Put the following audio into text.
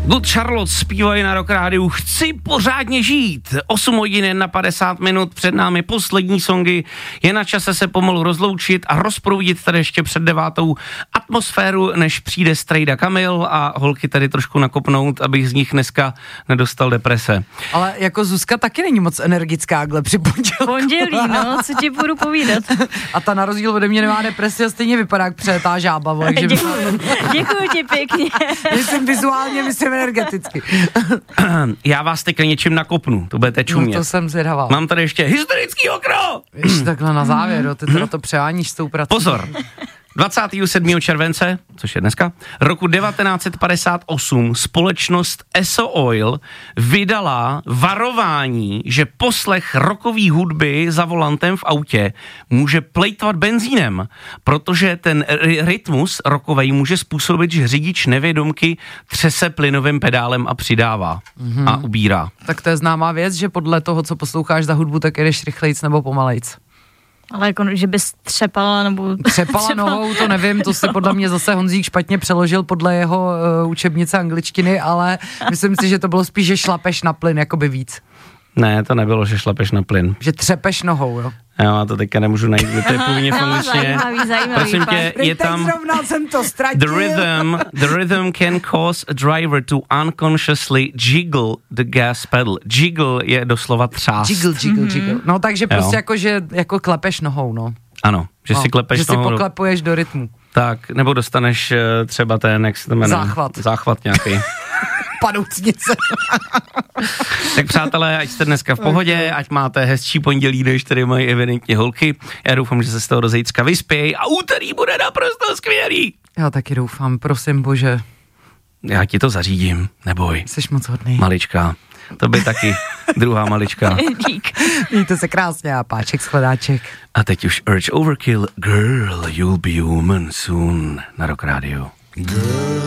Good Charlotte zpívají na Rock Rádiu Chci pořádně žít. 8 hodin na 50 minut, před námi poslední songy. Je na čase se pomalu rozloučit a rozproudit tady ještě před 9. atmosféru, než přijde Strejda Kamil a holky tady trošku nakopnout, abych z nich dneska nedostal deprese. Ale jako Zuzka taky není moc energická, gle, při pondělí, no, co ti budu povídat. A ta na rozdíl ode mě nemá depresi a stejně vypadá jak přejetá žába. Takže Děkuju ti pěkně. Myslím vizuálně, myslím energeticky. Já vás teď něčím nakopnu, to budete čumět. No to jsem zvědavá. Mám tady ještě historický okno! Ještě takhle na závěr, ty teda to přeháníš s tou prací. Pozor, 27. července, což je dneska, roku 1958 společnost Esso Oil vydala varování, že poslech rockové hudby za volantem v autě může plejtvat benzínem, protože ten rytmus rockovej může způsobit, že řidič nevědomky třese plynovým pedálem a přidává a ubírá. Tak to je známá věc, že podle toho, co posloucháš za hudbu, tak jedeš rychlejc nebo pomalejc. Ale jako, že bys třepala nebo... Třepala nohou, to nevím, to si podle mě zase Honzík špatně přeložil podle jeho učebnice angličtiny, ale myslím si, že to bylo spíš, že šlapeš na plyn, jakoby víc. Ne, to nebylo, že šlapeš na plyn. Že třepeš nohou, jo. Jo, a to teďka nemůžu najít, to je původně v angličtině. Prosím tě, je tam... jsem to ztratil. The rhythm can cause a driver to unconsciously jiggle the gas pedal. Jiggle je doslova třást. Jiggle. No takže prostě jako, že jako klepeš nohou, no. Ano, že si klepeš že nohou. Že si poklepuješ do rytmu. Tak, nebo dostaneš třeba ten, jak se to jmenuje? Záchvat nějaký. Padoucnice. Tak přátelé, ať jste dneska v pohodě, ať máte hezčí pondělí, než tady mají evidentně holky. Já doufám, že se z toho do zítřka vyspějí a úterý bude naprosto skvělý. Já taky doufám, prosím bože. Já ti to zařídím, neboj. Jsi moc hodný. Malička. To by taky druhá malička. Dík. Mějte se krásně a páček shledáček. A teď už Urge Overkill, Girl, You'll Be Human Soon na Rock Radio.